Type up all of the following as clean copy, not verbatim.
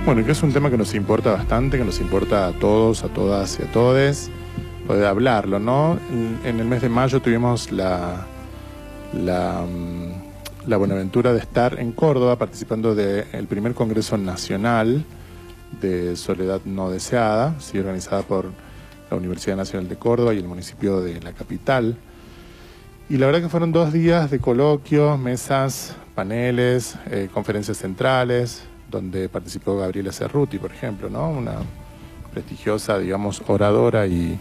Bueno, y que es un tema que nos importa bastante, que nos importa a todos, a todas y a todes, poder hablarlo, ¿no? En el mes de mayo tuvimos la buenaventura de estar en Córdoba participando del primer Congreso Nacional de Soledad No Deseada, ¿sí? Organizada por la Universidad Nacional de Córdoba y el municipio de la capital. Y la verdad que fueron 2 días de coloquios, mesas, paneles, conferencias centrales, donde participó Gabriela Cerruti, por ejemplo, ¿no? Una prestigiosa, digamos, oradora y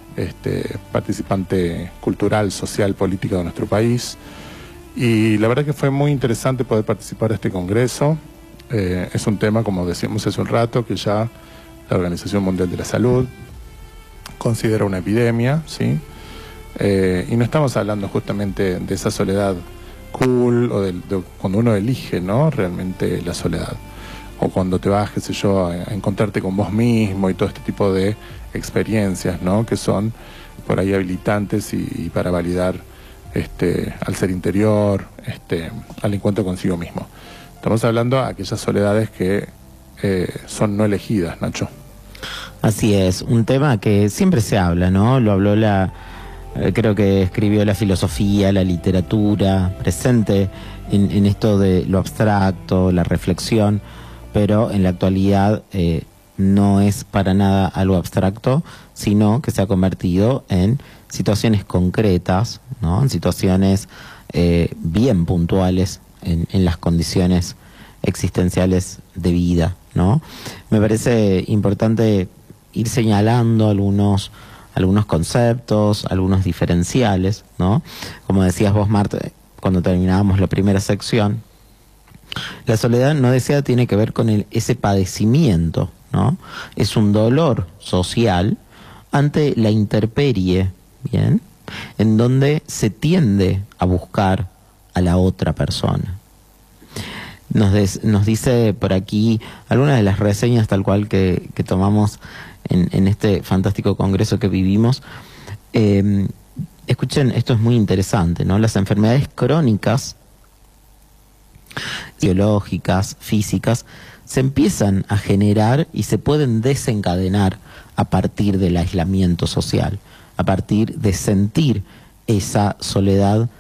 participante cultural, social, política de nuestro país. Y la verdad que fue muy interesante poder participar de este congreso. Es un tema, como decíamos hace un rato, que ya la Organización Mundial de la Salud considera una epidemia, ¿sí? Y no estamos hablando justamente de esa soledad cool o de cuando uno elige, ¿no? Realmente la soledad. O cuando te vas, qué sé yo, a encontrarte con vos mismo y todo este tipo de experiencias, ¿no? Que son por ahí habilitantes y para validar al ser interior, al encuentro consigo mismo. Estamos hablando de aquellas soledades que son no elegidas, Nacho. Así es, un tema que siempre se habla, ¿no? Lo habló creo que escribió la filosofía, la literatura, presente en esto de lo abstracto, la reflexión, pero en la actualidad no es para nada algo abstracto, sino que se ha convertido en situaciones concretas, ¿no? En situaciones bien puntuales en las condiciones existenciales de vida, ¿no? Me parece importante ir señalando algunos conceptos, algunos diferenciales, ¿no? Como decías vos, Marta, cuando terminábamos la primera sección, la soledad no deseada tiene que ver con ese padecimiento, ¿no? Es un dolor social ante la intemperie, ¿bien? En donde se tiende a buscar a la otra persona. Nos dice por aquí algunas de las reseñas tal cual que tomamos en este fantástico congreso que vivimos. Escuchen, esto es muy interesante, ¿no? Las enfermedades crónicas, biológicas, físicas, se empiezan a generar y se pueden desencadenar a partir del aislamiento social, a partir de sentir esa soledad